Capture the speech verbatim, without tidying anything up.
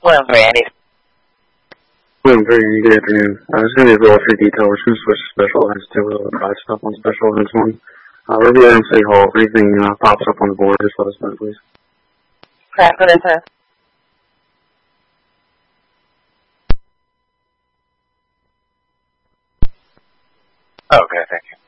William three, Andy. William three, good afternoon. Uh, it's going to be a roll for detail. We're going to switch to special events to uh, provide stuff on special events one. Uh, review in City Hall. If anything uh, pops up on the board, just let us know, please. Correct, good answer. Okay, thank you.